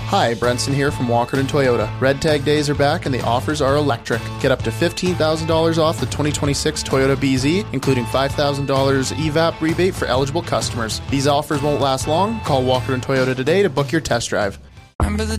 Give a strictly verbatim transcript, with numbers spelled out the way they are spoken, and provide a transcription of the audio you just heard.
Hi, Brenson here from Walkerton Toyota. Red Tag days are back and the offers are electric. Get up to fifteen thousand dollars off the twenty twenty-six Toyota B Z, including five thousand dollars E V A P rebate for eligible customers. These offers won't last long. Call Walkerton Toyota today to book your test drive. Remember the